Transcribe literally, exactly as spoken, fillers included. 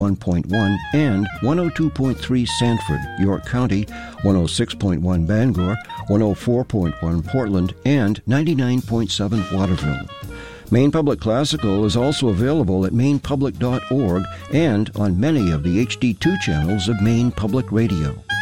one point one, and one oh two point three Sanford, York County, one oh six point one Bangor, one oh four point one Portland, and ninety-nine point seven Waterville. Maine Public Classical is also available at maine public dot org and on many of the H D two channels of Maine Public Radio.